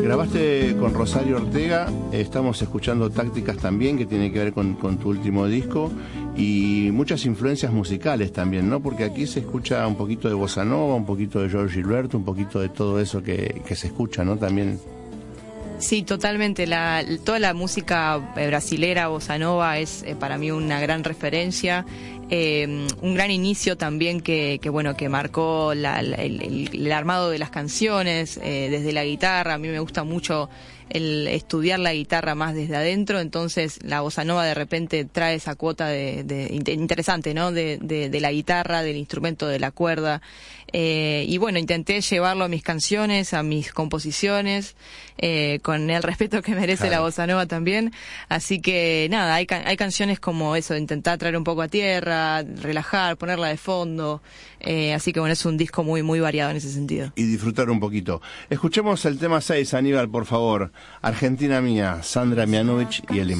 Grabaste con Rosario Ortega, estamos escuchando Tácticas también, que tiene que ver con tu último disco, y muchas influencias musicales también, ¿no? Porque aquí se escucha un poquito de bossa nova, un poquito de Jorge Gilberto, un poquito de todo eso que se escucha, ¿no? También. Sí, totalmente. Toda la música brasilera, bossa nova, es para mí una gran referencia. Un gran inicio también que marcó el armado de las canciones, desde la guitarra. A mí me gusta mucho el estudiar la guitarra más desde adentro, entonces la bossa nova de repente trae esa cuota interesante, ¿no? De la guitarra, del instrumento, de la cuerda. Y bueno, intenté llevarlo a mis canciones, a mis composiciones, con el respeto que merece la bossa nova también. Así que nada, hay canciones como eso, intentar traer un poco a tierra, relajar, ponerla de fondo. Así que bueno, es un disco muy, muy variado en ese sentido. Y disfrutar un poquito. Escuchemos el tema 6, Aníbal, por favor. Argentina mía, Sandra Mianovich y el